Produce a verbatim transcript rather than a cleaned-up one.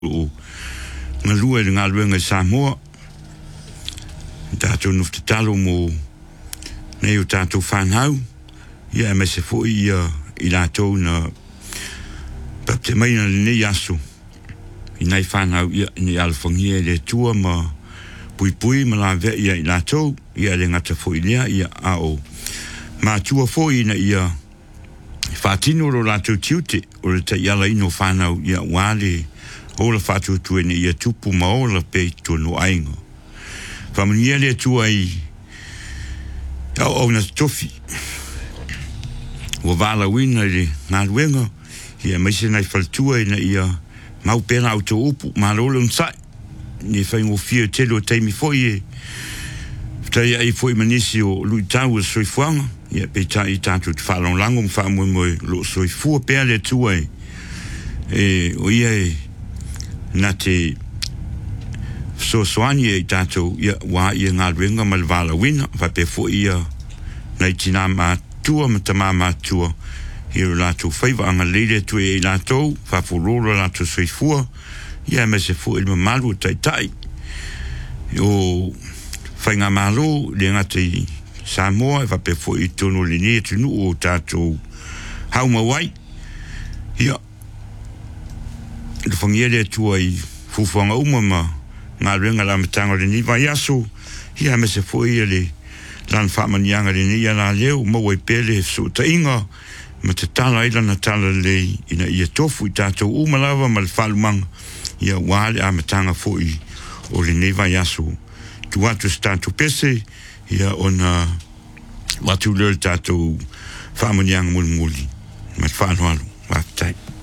o nga lua ngā luenga Samoa tātou nufta talo mo nei o tātou whanau ia me se fo i i lātou na papte mai na nei aso i nei whanau ia ni alwhangia le tua ma pui pui ma la vea ia i lātou ia le ngata fo i lea ia ao ma tua fo i na ia whātino ro lātou tiute o le ta iala ino whanau ia wale ola fatu tu ni ia tupu maola pe tu no aingo famia le tu ai au na tofi o vala wina le na wenga ia mai se nai faltu ai na ia mau pena auto upu malolo unsa ni fai mo fie telo taimi foi tai ai foi manisi o lui tau soi fuanga ia pe tai tanto te falon lango fa mo mo lo soi fu pe le tu ai e o ia na te so soani e tato ia wa ia ngā ruenga malvala wina va pe fo ia nei tina ma tua ma tama ma tua i lato whaiva anga leile tu e lato fa furoro lato soifua ia me se fo ilma malu tai tai o whainga malo le ngati Samoa va pe fo i tono linie tunu o tato hauma wai ia le fangiele tu ai fufanga uma ma ngā renga la matanga le ni vai aso ia me se foi ele lan famanianga le ni ala leo mo wai pele so ta inga ma te tala ila na tala le ina ia tofu i tato uma lava ma le falumang ia wale a matanga foi o le ni vai aso tu atu statu pese ia ona watu le tato famanianga muli muli ma fanualu wakitai